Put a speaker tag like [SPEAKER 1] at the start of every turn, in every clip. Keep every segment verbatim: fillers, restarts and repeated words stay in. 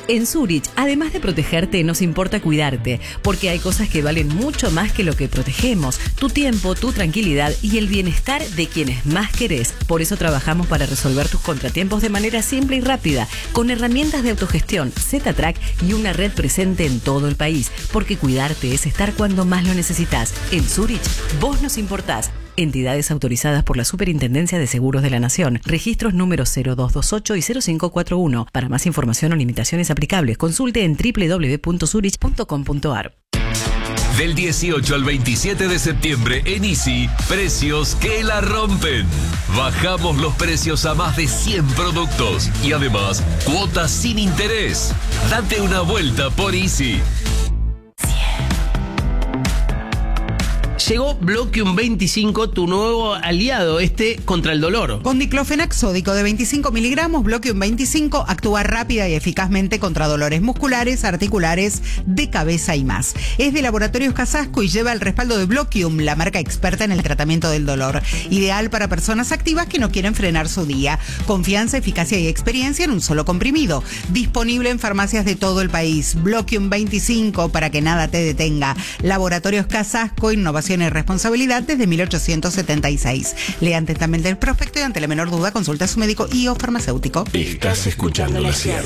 [SPEAKER 1] En Zurich, además de protegerte, nos importa cuidarte, porque hay cosas que valen mucho más que lo que protegemos: tu tiempo, tu tranquilidad y el bienestar de quienes más querés. Por eso trabajamos para resolver tus contratiempos de manera simple y rápida, con herramientas de autogestión, Z-Track y una red presente en todo el país, porque cuidarte es estar cuando más lo necesitas. En Zurich, vos nos importás. Entidades autorizadas por la Superintendencia de Seguros de la Nación. Registros número cero dos dos ocho y cero cinco cuatro uno. Para más información o limitaciones aplicables, consulte en doble u doble u doble u punto zurich punto com punto a r.
[SPEAKER 2] Del dieciocho al veintisiete de septiembre en Easy, precios que la rompen. Bajamos los precios a más de cien productos y además cuotas sin interés. Date una vuelta por Easy.
[SPEAKER 3] Llegó Bloquium veinticinco, tu nuevo aliado, este contra el dolor.
[SPEAKER 4] Con diclofenac sódico de veinticinco miligramos, Bloquium veinticinco actúa rápida y eficazmente contra dolores musculares, articulares, de cabeza y más. Es de Laboratorios Casasco y lleva el respaldo de Bloquium, la marca experta en el tratamiento del dolor. Ideal para personas activas que no quieren frenar su día. Confianza, eficacia y experiencia en un solo comprimido. Disponible en farmacias de todo el país. Bloquium veinticinco, para que nada te detenga. Laboratorios Casasco, innovación y responsabilidad desde mil ochocientos setenta y seis. Lea atentamente el prospecto y ante la menor duda consulta a su médico y o farmacéutico.
[SPEAKER 5] Estás escuchando La cien.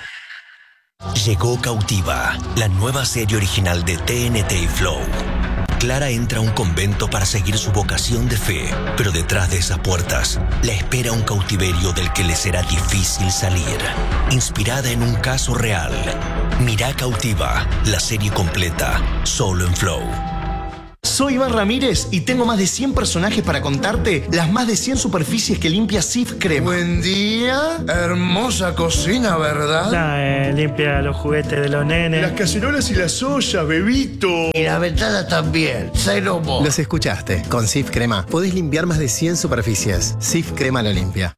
[SPEAKER 6] Llegó Cautiva, la nueva serie original de T N T y Flow. Clara entra a un convento para seguir su vocación de fe, pero detrás de esas puertas la espera un cautiverio del que le será difícil salir. Inspirada en un caso real. Mirá Cautiva, la serie completa, solo en Flow.
[SPEAKER 7] Soy Iván Ramírez y tengo más de cien personajes para contarte las más de cien superficies que limpia Cif Crema.
[SPEAKER 8] Buen día, hermosa cocina, ¿verdad?
[SPEAKER 9] Ah, eh, limpia los juguetes de los nenes.
[SPEAKER 8] Las cacerolas y las ollas, bebito.
[SPEAKER 10] Y la ventana también, Celomo.
[SPEAKER 11] Los escuchaste, con Cif Crema podés limpiar más de cien superficies. Cif Crema la limpia.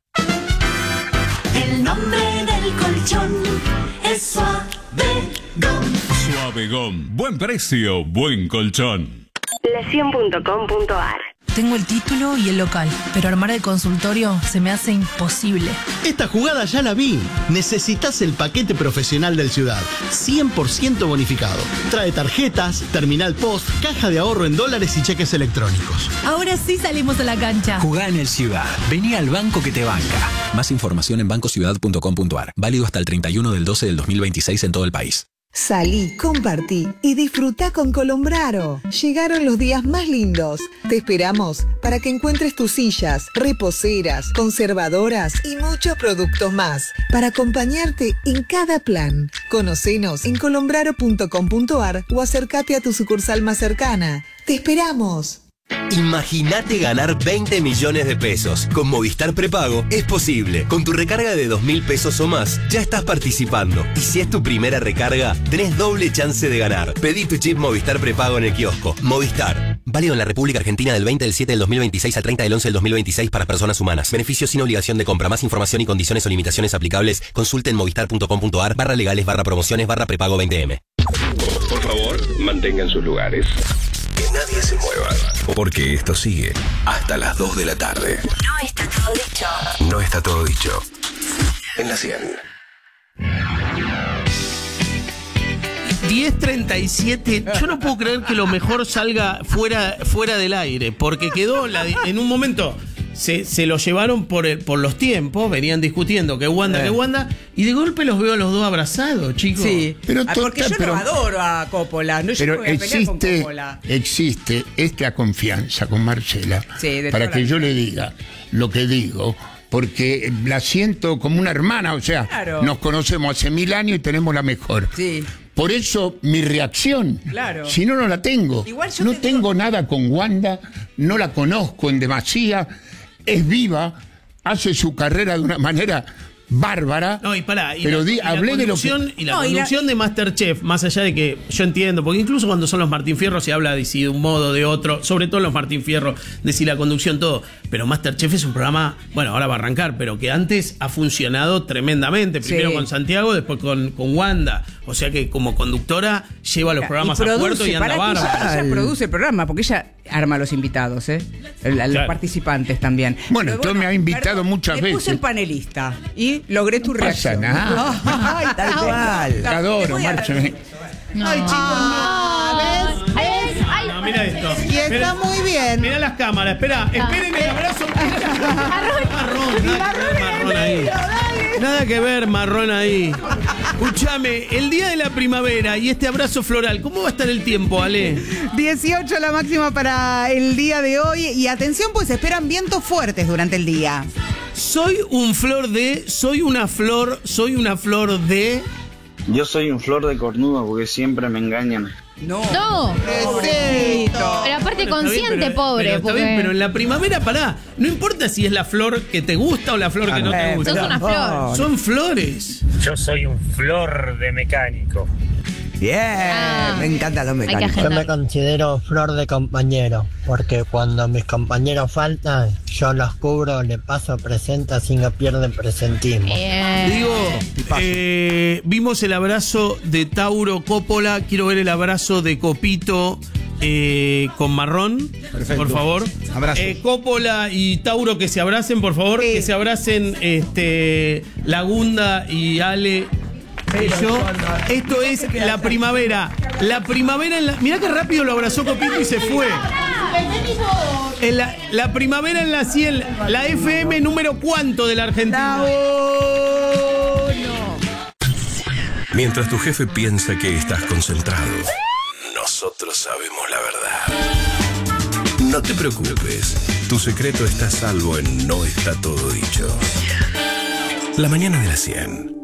[SPEAKER 12] El nombre del colchón es Suavegón.
[SPEAKER 2] Suavegón, buen precio, buen colchón.
[SPEAKER 13] la cien punto com punto a r.
[SPEAKER 14] Tengo el título y el local, pero armar el consultorio se me hace imposible.
[SPEAKER 15] Esta jugada ya la vi. Necesitas el paquete profesional del Ciudad, cien por ciento bonificado. Trae tarjetas, terminal post, caja de ahorro en dólares y cheques electrónicos.
[SPEAKER 14] Ahora sí salimos a la cancha.
[SPEAKER 16] Jugá en el Ciudad. Vení al banco que te banca. Más información en banco ciudad punto com punto a r. Válido hasta el treinta y uno del doce del dos mil veintiséis en todo el país.
[SPEAKER 17] Salí, compartí y disfrutá con Colombraro. Llegaron los días más lindos. Te esperamos para que encuentres tus sillas, reposeras, conservadoras y muchos productos más para acompañarte en cada plan. Conocenos en colombraro punto com punto a r o acércate a tu sucursal más cercana. ¡Te esperamos!
[SPEAKER 6] Imagínate ganar veinte millones de pesos. Con Movistar Prepago es posible. Con tu recarga de dos mil pesos o más, ya estás participando. Y si es tu primera recarga, tenés doble chance de ganar. Pedí tu chip Movistar Prepago en el kiosco. Movistar. Válido en la República Argentina del veinte del siete del dos mil veintiséis al treinta del once del dos mil veintiséis para personas humanas. Beneficios sin obligación de compra. Más información y condiciones o limitaciones aplicables. Consulte en movistar punto com punto a r barra legales barra promociones barra prepago veinte eme.
[SPEAKER 2] Por favor, mantengan sus lugares.
[SPEAKER 5] Que nadie se mueva, porque esto sigue hasta las dos de la tarde.
[SPEAKER 12] No está todo dicho.
[SPEAKER 5] No está todo dicho. En La cien.
[SPEAKER 3] diez treinta y siete. Yo no puedo creer que lo mejor salga fuera, fuera del aire, porque quedó la, en un momento. Se, se lo llevaron por, el, por los tiempos, venían discutiendo que Wanda, eh. que Wanda, y de golpe los veo a los dos abrazados, chicos.
[SPEAKER 4] Sí,
[SPEAKER 18] pero
[SPEAKER 4] ah, porque yo
[SPEAKER 18] pero,
[SPEAKER 4] lo adoro a Coppola, no
[SPEAKER 18] pero
[SPEAKER 4] yo voy a pelear con
[SPEAKER 18] existe,
[SPEAKER 4] Coppola.
[SPEAKER 18] existe esta confianza con Marcela
[SPEAKER 4] sí,
[SPEAKER 18] para que yo le diga lo que digo, porque la siento como una hermana, o sea, claro. Nos conocemos hace mil años y tenemos la mejor.
[SPEAKER 4] Sí.
[SPEAKER 18] Por eso mi reacción,
[SPEAKER 4] claro.
[SPEAKER 18] Si no, no la tengo.
[SPEAKER 4] Igual yo
[SPEAKER 18] no
[SPEAKER 4] te
[SPEAKER 18] tengo
[SPEAKER 4] digo...
[SPEAKER 18] nada con Wanda, no la conozco en demasía, es viva, hace su carrera de una manera bárbara.
[SPEAKER 3] No, y pará, y
[SPEAKER 18] pero
[SPEAKER 3] la,
[SPEAKER 18] di,
[SPEAKER 3] y la
[SPEAKER 18] hablé de lo que...
[SPEAKER 3] y la
[SPEAKER 4] no,
[SPEAKER 3] conducción y la... de Masterchef, más allá de que yo entiendo, porque incluso cuando son los Martín Fierro se habla de si de un modo o de otro, sobre todo los Martín Fierro, de si la conducción, todo. Pero Masterchef es un programa, bueno, ahora va a arrancar, pero que antes ha funcionado tremendamente. Primero sí. Con Santiago, después con, con Wanda. O sea que como conductora lleva los programas a puerto y anda bárbaro.
[SPEAKER 4] Ella, ella produce el programa, porque ella
[SPEAKER 19] arma a los invitados, ¿eh? A los
[SPEAKER 18] Claro.
[SPEAKER 19] participantes también.
[SPEAKER 18] Bueno,
[SPEAKER 19] Pero
[SPEAKER 18] tú me has invitado muchas
[SPEAKER 19] me puse
[SPEAKER 18] veces.
[SPEAKER 19] en panelista y logré tu
[SPEAKER 18] No pasa
[SPEAKER 19] reacción.
[SPEAKER 18] nada.
[SPEAKER 19] Ay, tal cual.
[SPEAKER 18] Te adoro, Marcha.
[SPEAKER 4] Ay, chicos, no. ¿Ves? ¿Ves? Ay,
[SPEAKER 3] No, mira esto.
[SPEAKER 4] y está
[SPEAKER 3] Espera,
[SPEAKER 4] muy bien.
[SPEAKER 3] Mira las cámaras, espera, esperen el abrazo. Marrón, nada que ver, marrón ahí. Nada que ver, marrón ahí. Escúchame, el día de la primavera y este abrazo floral, ¿cómo va a estar el tiempo, Ale?
[SPEAKER 4] dieciocho la máxima para el día de hoy. Y atención, pues se esperan vientos fuertes durante el día.
[SPEAKER 3] Soy un flor de, soy una flor, soy una flor de...
[SPEAKER 20] Yo soy un flor de cornudo porque siempre me engañan.
[SPEAKER 19] No.
[SPEAKER 21] No.
[SPEAKER 4] Pobrecito.
[SPEAKER 21] Pero aparte
[SPEAKER 3] Bueno, está bien,
[SPEAKER 21] consciente,
[SPEAKER 3] pero-
[SPEAKER 21] pobre.
[SPEAKER 3] Pero, está
[SPEAKER 21] porque
[SPEAKER 3] bien, pero en la primavera, pará, no importa si es la flor que te gusta o la flor que no te gusta.
[SPEAKER 21] sos una flor.
[SPEAKER 3] Son flores.
[SPEAKER 9] Yo soy un flor de mecánico.
[SPEAKER 10] Bien,
[SPEAKER 21] Ah,
[SPEAKER 10] me encantan los
[SPEAKER 21] hay que
[SPEAKER 10] mecánicos.
[SPEAKER 21] agendar.
[SPEAKER 22] Yo me considero flor de compañero, porque cuando mis compañeros faltan, yo los cubro, le paso presente así no pierden presentismo.
[SPEAKER 21] Bien.
[SPEAKER 3] Digo, eh, vimos el abrazo de Tauro Coppola, quiero ver el abrazo de Copito eh, con Marrón,
[SPEAKER 7] Perfecto.
[SPEAKER 3] por favor.
[SPEAKER 7] Abrazo.
[SPEAKER 3] Eh, Coppola y Tauro que se abracen, por favor,
[SPEAKER 4] Sí.
[SPEAKER 3] que se abracen este, Lagunda y Ale. Y yo, esto es la primavera. La primavera en la. Mirá que rápido lo abrazó Copito y se fue. En la, la primavera en la ciel, la F M número cuánto de la Argentina.
[SPEAKER 5] Mientras tu jefe piensa que estás concentrado, nosotros sabemos la verdad. No te preocupes, tu secreto está a salvo en No Está Todo Dicho. La mañana de la cien.